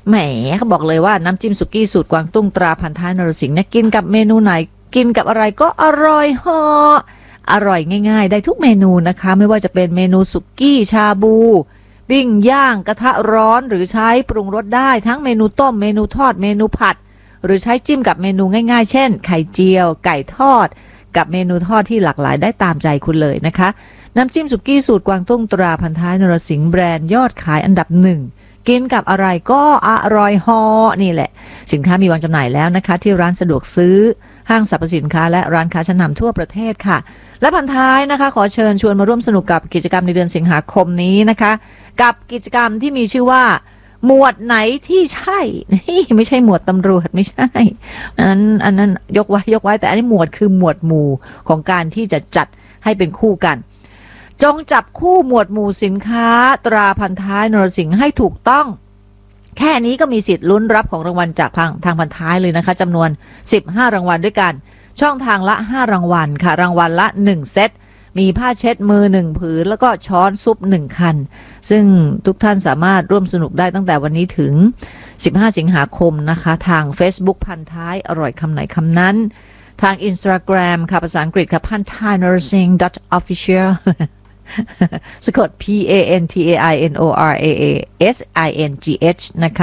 แหมเขาบอกเลยว่าน้ำจิ้มสุกี้สูตรกวางตุ้งตราพันท้ายนรสิงห์เนี่ยกินกับเมนูไหนกินกับอะไรก็อร่อยเหาะอร่อยง่ายๆได้ทุกเมนูนะคะไม่ว่าจะเป็นเมนูสุกี้ชาบูปิ้งย่างกระทะร้อนหรือใช้ปรุงรสได้ทั้งเมนูต้มเมนูทอดเมนูผัดหรือใช้จิ้มกับเมนูง่ายๆเช่นไข่เจียวไก่ทอดกับเมนูทอดที่หลากหลายได้ตามใจคุณเลยนะคะน้ำจิ้มสุกี้สูตรกวางตุ้งตราพันท้ายนรสิงห์แบรนด์ยอดขายอันดับหนึ่งกินกับอะไรก็อร่อยฮอนี่แหละสินค้ามีวางจำหน่ายแล้วนะคะที่ร้านสะดวกซื้อห้างสรรพสินค้าและร้านค้าชั้นนำทั่วประเทศค่ะและพันท้ายนะคะขอเชิญชวนมาร่วมสนุกกับกิจกรรมในเดือนสิงหาคมนี้นะคะกับกิจกรรมที่มีชื่อว่าหมวดไหนที่ใช่นี่ไม่ใช่หมวดตำรวจไม่ใช่อันนั้นยกไว้แต่อันนี้หมวดคือหมวดหมู่ของการที่จะจัดให้เป็นคู่กันจงจับคู่หมวดหมู่สินค้าตราพันท้ายนรสิงห์ให้ถูกต้องแค่นี้ก็มีสิทธิ์ลุ้นรับของรางวัลจากทางพันท้ายเลยนะคะจำนวน15รางวัลด้วยกันช่องทางละ5รางวัลค่ะรางวัลละ1เซตมีผ้าเช็ดมือ1ผืนแล้วก็ช้อนซุป1คันซึ่งทุกท่านสามารถร่วมสนุกได้ตั้งแต่วันนี้ถึง15สิงหาคมนะคะทาง Facebook พันท้ายอร่อยคำไหนคำนั้นทาง Instagram ค่ะภาษาอังกฤษค่ะพันท้าย nursing official สะกด PANTAINORAASINGH นะคะ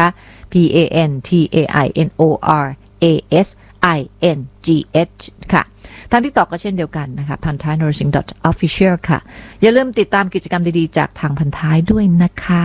PANTAINORASINGH ค่ะทาง TikTok ก็เช่นเดียวกันนะคะพันท้าย nursing official ค่ะอย่าลืมติดตามกิจกรรมดีๆจากทางพันท้ายด้วยนะคะ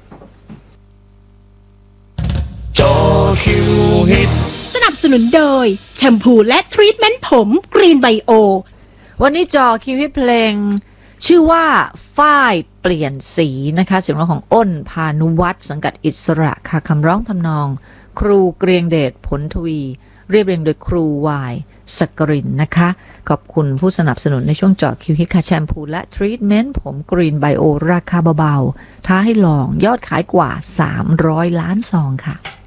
จอคิวฮิตสนับสนุนโดยแชมพูและทรีทเมนต์ผมกรีนไบโอวันนี้จอคิวฮิตเพลงชื่อว่าฝ้ายเปลี่ยนสีนะคะเสียงร้องของอ้นพานุวัฒน์สังกัดอิสระค่ะคำร้องทำนองครูเกรียงเดชผลทวีเรียบเรียงโดยครูวายสกรินนะคะขอบคุณผู้สนับสนุนในช่วงเจาะคิวฮิตค่ะแชมพูและทรีทเมนต์ผมกรีนไบโอราคาเบาๆท้าให้ลองยอดขายกว่า300ล้านซองค่ะ